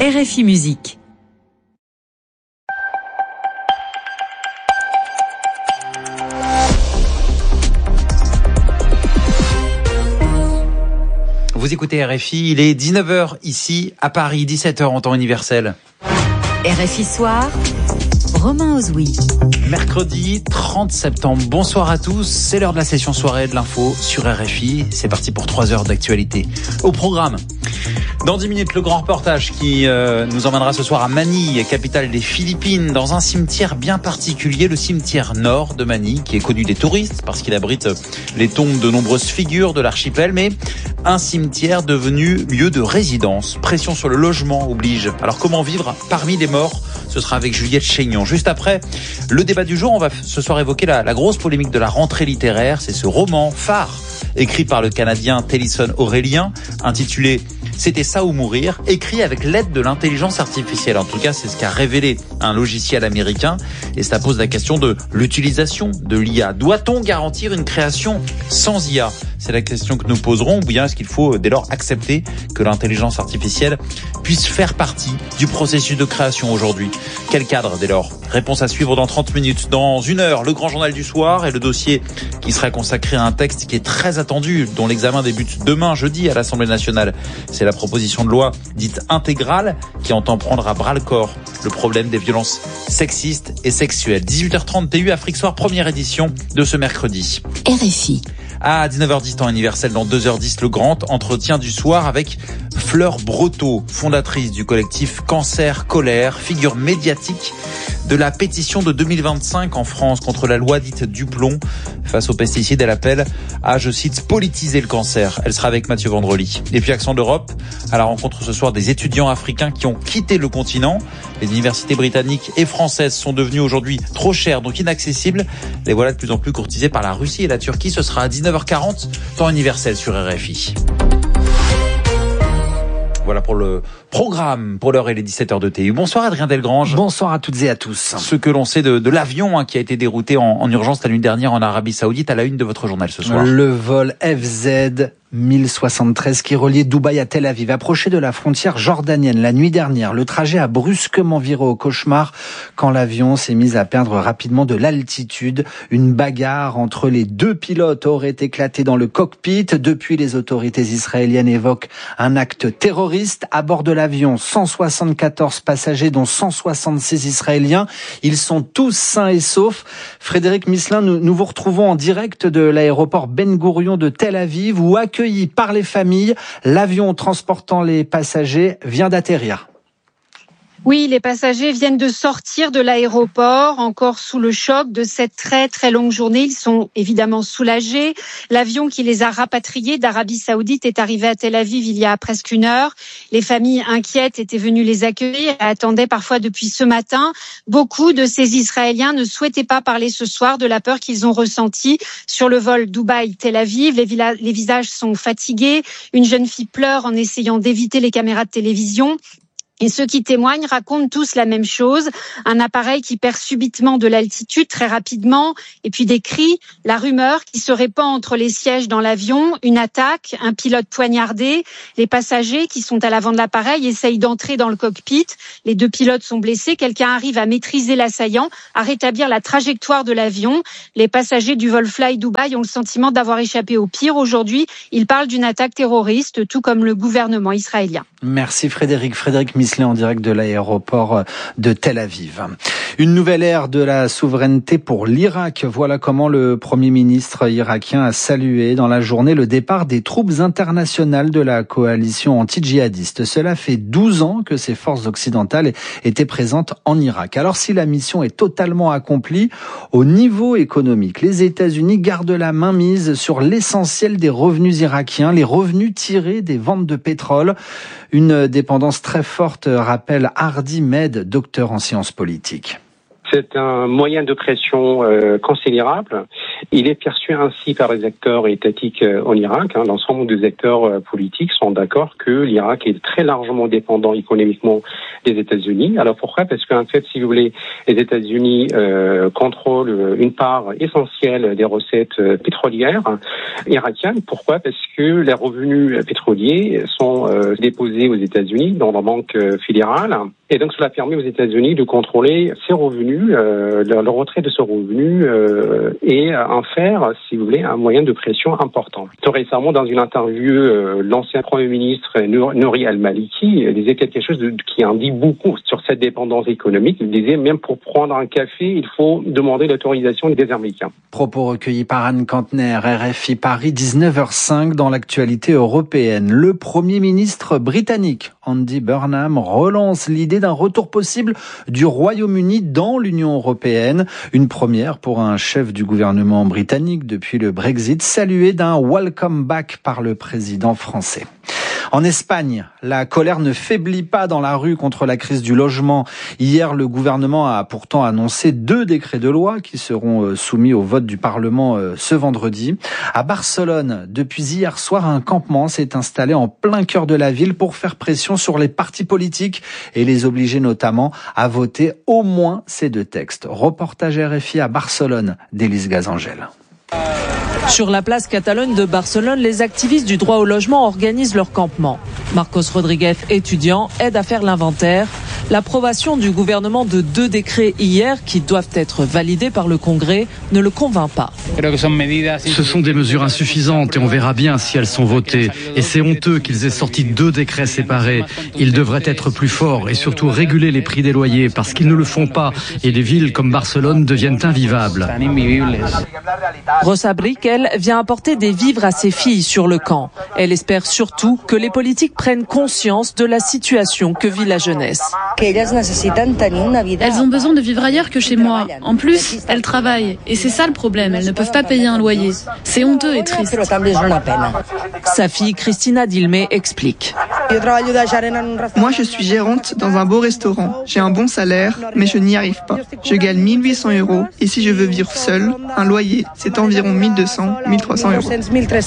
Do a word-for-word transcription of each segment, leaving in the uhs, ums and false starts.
R F I Musique. Vous écoutez R F I, il est dix-neuf heures ici à Paris, dix-sept heures en temps universel. R F I Soir, Romain Ozoui. Mercredi trente septembre, bonsoir à tous, c'est l'heure de la session soirée de l'info sur R F I, c'est parti pour trois heures d'actualité. Au programme, dans dix minutes, le grand reportage qui euh, nous emmènera ce soir à Manille, capitale des Philippines, dans un cimetière bien particulier, le cimetière nord de Manille, qui est connu des touristes parce qu'il abrite les tombes de nombreuses figures de l'archipel, mais un cimetière devenu lieu de résidence. Pression sur le logement oblige. Alors comment vivre parmi les morts ? Ce sera avec Juliette Chénion. Juste après le débat du jour, on va ce soir évoquer la, la grosse polémique de la rentrée littéraire. C'est ce roman phare écrit par le Canadien Tennyson Aurélien, intitulé « C'était ça ou mourir », écrit avec l'aide de l'intelligence artificielle. En tout cas, c'est ce qu'a révélé un logiciel américain. Et ça pose la question de l'utilisation de l'I A. Doit-on garantir une création sans I A ? C'est la question que nous poserons. Ou bien est-ce qu'il faut dès lors accepter que l'intelligence artificielle puisse faire partie du processus de création aujourd'hui ? Quel cadre dès lors ? Réponse à suivre dans trente minutes. Dans une heure, le grand journal du soir et le dossier qui sera consacré à un texte qui est très attendu, dont l'examen débute demain, jeudi, à l'Assemblée nationale. C'est la proposition de loi dite intégrale qui entend prendre à bras-le-corps le problème des violences sexistes et sexuelles. dix-huit heures trente T U Afrique Soir, première édition de ce mercredi. R F I. À dix-neuf heures dix, temps universel, dans deux heures dix, le grand entretien du soir avec Fleur Broteau, fondatrice du collectif Cancer Colère, figure médiatique de la pétition de deux mille vingt-cinq en France contre la loi dite Duplon. Face aux pesticides, elle appelle à, je cite, politiser le cancer. Elle sera avec Mathieu Vendrely. Et puis accent d'Europe, à la rencontre ce soir des étudiants africains qui ont quitté le continent. Les universités britanniques et françaises sont devenues aujourd'hui trop chères, donc inaccessibles. Les voilà de plus en plus courtisées par la Russie et la Turquie. Ce sera à dix-neuf heures quarante, temps universel sur R F I. Voilà pour le programme. Pour l'heure, il est dix-sept heures de T U. Bonsoir Adrien Delgrange. Bonsoir à toutes et à tous. Ce que l'on sait de, de l'avion hein, qui a été dérouté en, en urgence la nuit dernière en Arabie Saoudite, à la une de votre journal ce soir. Le vol F Z mille soixante-treize qui reliait Dubaï à Tel Aviv, approché de la frontière jordanienne la nuit dernière. Le trajet a brusquement viré au cauchemar quand l'avion s'est mis à perdre rapidement de l'altitude. Une bagarre entre les deux pilotes aurait éclaté dans le cockpit. Depuis, les autorités israéliennes évoquent un acte terroriste. À bord de l'avion, cent soixante-quatorze passagers, dont cent soixante-six Israéliens. Ils sont tous sains et saufs. Frédéric Misselin, nous, nous vous retrouvons en direct de l'aéroport Ben Gourion de Tel Aviv, où accueilli par les familles, l'avion transportant les passagers vient d'atterrir. Oui, les passagers viennent de sortir de l'aéroport, encore sous le choc de cette très très longue journée. Ils sont évidemment soulagés. L'avion qui les a rapatriés d'Arabie Saoudite est arrivé à Tel Aviv il y a presque une heure. Les familles inquiètes étaient venues les accueillir et attendaient parfois depuis ce matin. Beaucoup de ces Israéliens ne souhaitaient pas parler ce soir de la peur qu'ils ont ressentie sur le vol Dubaï-Tel Aviv. Les, villa- les visages sont fatigués. Une jeune fille pleure en essayant d'éviter les caméras de télévision. Et ceux qui témoignent racontent tous la même chose, un appareil qui perd subitement de l'altitude très rapidement, et puis des cris, la rumeur qui se répand entre les sièges dans l'avion, une attaque, un pilote poignardé, les passagers qui sont à l'avant de l'appareil essayent d'entrer dans le cockpit, les deux pilotes sont blessés, quelqu'un arrive à maîtriser l'assaillant, à rétablir la trajectoire de l'avion. Les passagers du vol Fly Dubai ont le sentiment d'avoir échappé au pire. Aujourd'hui, ils parlent d'une attaque terroriste, tout comme le gouvernement israélien. Merci Frédéric. Frédéric Misselin en direct de l'aéroport de Tel Aviv. Une nouvelle ère de la souveraineté pour l'Irak. Voilà comment le Premier ministre irakien a salué dans la journée le départ des troupes internationales de la coalition anti-djihadiste. Cela fait douze ans que ces forces occidentales étaient présentes en Irak. Alors si la mission est totalement accomplie, au niveau économique, les États-Unis gardent la main mise sur l'essentiel des revenus irakiens, les revenus tirés des ventes de pétrole. Une dépendance très forte, rappelle Hardy Med, docteur en sciences politiques. C'est un moyen de pression euh, considérable Il est perçu ainsi par les acteurs étatiques en Irak. Hein. L'ensemble des acteurs politiques sont d'accord que l'Irak est très largement dépendant économiquement des États-Unis. Alors pourquoi ? Parce qu'en fait, si vous voulez, les États-Unis euh, contrôlent une part essentielle des recettes pétrolières irakiennes. Pourquoi ? Parce que les revenus pétroliers sont euh, déposés aux États-Unis dans la banque fédérale. Et donc cela permet aux États-Unis de contrôler ces revenus, euh, le, le retrait de ces revenus euh, et en faire, si vous voulez, un moyen de pression important. Tout récemment, dans une interview, euh, l'ancien Premier ministre Nouri al-Maliki disait quelque chose de, qui en dit beaucoup sur cette dépendance économique. Il disait même pour prendre un café, il faut demander l'autorisation des Américains. Propos recueillis par Anne Kantner, R F I Paris, dix-neuf heures cinq dans l'actualité européenne. Le Premier ministre britannique Andy Burnham relance l'idée d'un retour possible du Royaume-Uni dans l'Union européenne. Une première pour un chef du gouvernement britannique depuis le Brexit, salué d'un welcome back par le président français. En Espagne, la colère ne faiblit pas dans la rue contre la crise du logement. Hier, le gouvernement a pourtant annoncé deux décrets de loi qui seront soumis au vote du Parlement ce vendredi. À Barcelone, depuis hier soir, un campement s'est installé en plein cœur de la ville pour faire pression sur les partis politiques et les obliger notamment à voter au moins ces deux textes. Reportage R F I à Barcelone d'Élise Gazangel. Sur la place Catalogne de Barcelone, les activistes du droit au logement organisent leur campement. Marcos Rodriguez, étudiant, aide à faire l'inventaire. L'approbation du gouvernement de deux décrets hier, qui doivent être validés par le Congrès, ne le convainc pas. Ce sont des mesures insuffisantes et on verra bien si elles sont votées. Et c'est honteux qu'ils aient sorti deux décrets séparés. Ils devraient être plus forts et surtout réguler les prix des loyers parce qu'ils ne le font pas et les villes comme Barcelone deviennent invivables. Rosa Briquel vient apporter des vivres à ses filles sur le camp. Elle espère surtout que les politiques prennent conscience de la situation que vit la jeunesse. Elles ont besoin de vivre ailleurs que chez moi. En plus, elles travaillent. Et c'est ça le problème, elles ne peuvent pas payer un loyer. C'est honteux et triste. Sa fille Cristina Dilmé explique. Moi, je suis gérante dans un beau restaurant. J'ai un bon salaire, mais je n'y arrive pas. Je gagne mille huit cents euros et si je veux vivre seule, un loyer, c'est environ mille deux cents, mille trois cents euros.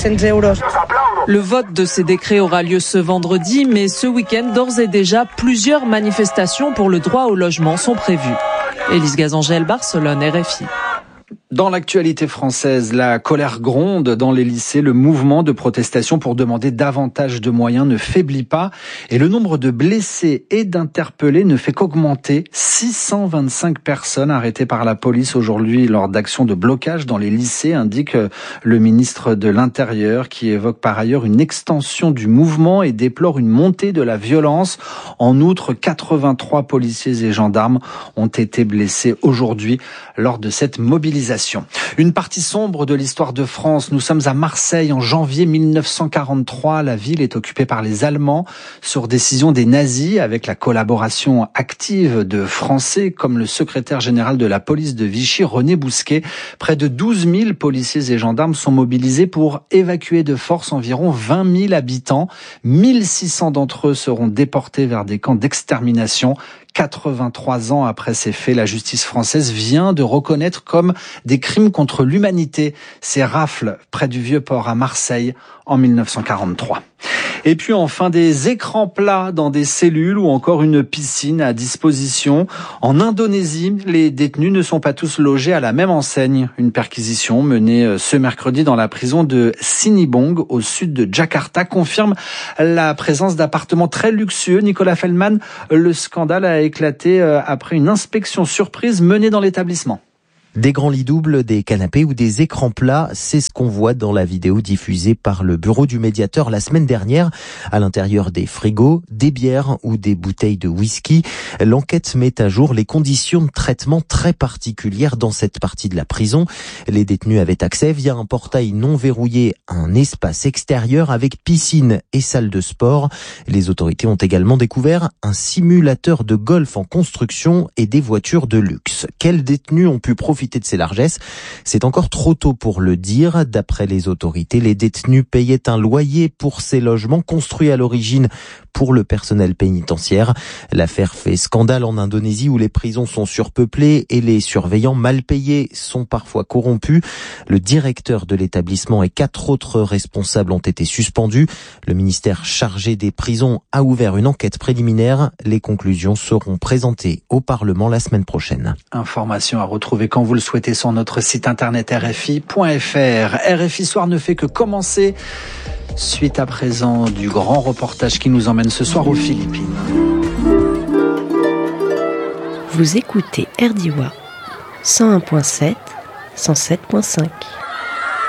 Le vote de ces décrets aura lieu ce vendredi, mais ce week-end, d'ores et déjà, plusieurs manifestations pour le droit au logement sont prévues. Élise Gazangel, Barcelone, R F I. Dans l'actualité française, la colère gronde dans les lycées. Le mouvement de protestation pour demander davantage de moyens ne faiblit pas et le nombre de blessés et d'interpellés ne fait qu'augmenter. six cent vingt-cinq personnes arrêtées par la police aujourd'hui lors d'actions de blocage dans les lycées, indique le ministre de l'Intérieur, qui évoque par ailleurs une extension du mouvement et déplore une montée de la violence. En outre, quatre-vingt-trois policiers et gendarmes ont été blessés aujourd'hui lors de cette mobilisation. Une partie sombre de l'histoire de France. Nous sommes à Marseille en janvier mille neuf cent quarante-trois. La ville est occupée par les Allemands sur décision des nazis avec la collaboration active de Français comme le secrétaire général de la police de Vichy, René Bousquet. Près de douze mille policiers et gendarmes sont mobilisés pour évacuer de force environ vingt mille habitants. mille six cents d'entre eux seront déportés vers des camps d'extermination. quatre-vingt-trois ans après ces faits, la justice française vient de reconnaître comme des crimes contre l'humanité ces rafles près du Vieux-Port à Marseille en mille neuf cent quarante-trois. Et puis enfin des écrans plats dans des cellules ou encore une piscine à disposition. En Indonésie, les détenus ne sont pas tous logés à la même enseigne. Une perquisition menée ce mercredi dans la prison de Sinibong au sud de Jakarta confirme la présence d'appartements très luxueux. Nicolas Feldman, le scandale a éclaté après une inspection surprise menée dans l'établissement. Des grands lits doubles, des canapés ou des écrans plats, c'est ce qu'on voit dans la vidéo diffusée par le bureau du médiateur la semaine dernière. À l'intérieur des frigos, des bières ou des bouteilles de whisky. L'enquête met à jour les conditions de traitement très particulières dans cette partie de la prison. Les détenus avaient accès via un portail non verrouillé à un espace extérieur avec piscine et salle de sport. Les autorités ont également découvert un simulateur de golf en construction et des voitures de luxe. Quels détenus ont pu profiter profiter de ces largesses. C'est encore trop tôt pour le dire. D'après les autorités, les détenus payaient un loyer pour ces logements construits à l'origine pour le personnel pénitentiaire. L'affaire fait scandale en Indonésie où les prisons sont surpeuplées et les surveillants mal payés sont parfois corrompus. Le directeur de l'établissement et quatre autres responsables ont été suspendus. Le ministère chargé des prisons a ouvert une enquête préliminaire. Les conclusions seront présentées au Parlement la semaine prochaine. Information à retrouver quand vous le souhaitez sur notre site internet R F I point F R. R F I Soir ne fait que commencer. Suite à présent du grand reportage qui nous emmène ce soir aux Philippines. Vous écoutez R D I W A cent un point sept, cent sept point cinq.